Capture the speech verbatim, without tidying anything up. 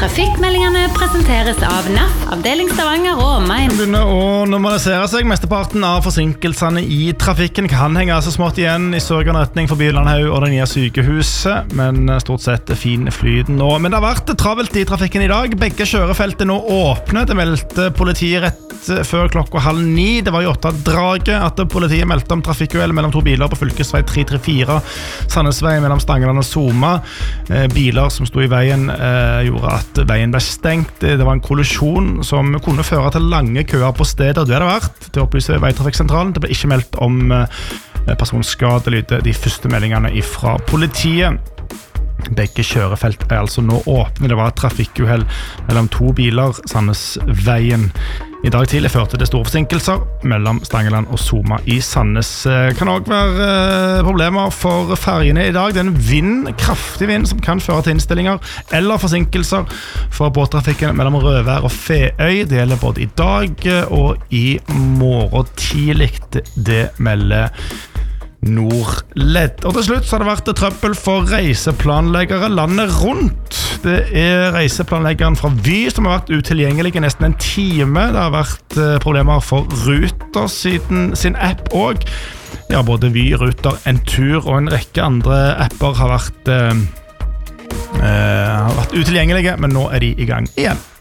Trafikkmeldingene presenteres av N A F, avdeling Stavanger og omegn. Det begynner å normalisere seg. Mesteparten av forsinkelsene i trafikken kan henge så smått igjen i sørgende retning forbi Landhaug og det nye sykehuset, men stort sett fin flyt nå. Men det har vært travelt i trafikken i dag. Begge kjørefelt er nå åpne. Det meldte politiet rett før klokka halv ni. Det var i åtte draget at politiet meldte om trafikkuhell mellom to biler på fylkesvei tre tre fire, Sandnesvei mellom Stangeland og Soma. Biler som stod i veien gjorde at veien ble stengt. Det var en kollisjon som kunne føre til lange køer på stedet. Det har det vært. Det opplyser Veitrafikksentralen. Det ble ikke meldt om personskade, lyder de første meldingene fra politiet. Begge kjørefelt er altså nå åpne. Det var et trafikkuhell mellom to biler, Sandnesveien. I dag tidlig førte det store forsinkelser mellom Stangeland og Soma i Sandnes. Kan også være problemer for fergene i dag. Det er en vind, kraftig vind, som kan føre til innstillinger eller forsinkelser for båttrafikken mellom Røvær og Feøy. Det gjelder både i dag og i morgen tidlig. Det melder Nordledd. Og til slutt så har det vært trøbbel for reiseplanleggere landet rundt. Det er reiseplanleggeren fra Vy som har vært utilgjengelig i nesten en time. Det har vært problemer for Ruter siden sin app også. Ja, både Vy, Ruter, Entur og en rekke andre apper har vært, eh, har vært utilgjengelige, men nå er de i gang igjen.